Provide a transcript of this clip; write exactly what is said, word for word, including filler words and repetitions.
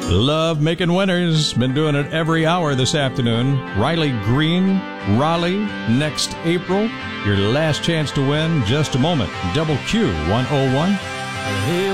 Love making winners. Been doing it every hour this afternoon. Riley Green, Raleigh, next April. Your last chance to win, just a moment. Double Q one oh one.